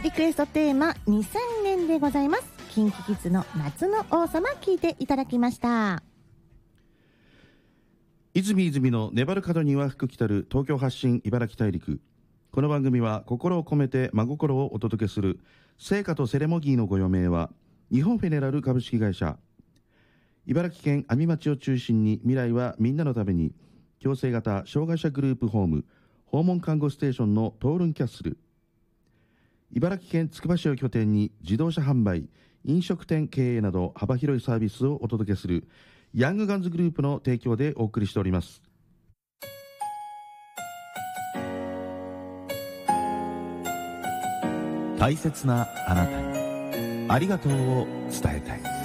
リクエストテーマ2000年でございます。キンキキッズの夏の王様聞いていただきました。 泉の粘る角には福来たる東京発信茨城大陸。この番組は心を込めて真心をお届けする聖歌とセレモギーのご用命は日本フェネラル株式会社、茨城県阿見町を中心に未来はみんなのために共生型障害者グループホーム訪問看護ステーションのトールンキャッスル、茨城県つくば市を拠点に自動車販売、飲食店経営など幅広いサービスをお届けするヤングガンズグループの提供でお送りしております。 大切なあなたにありがとうを伝えたい。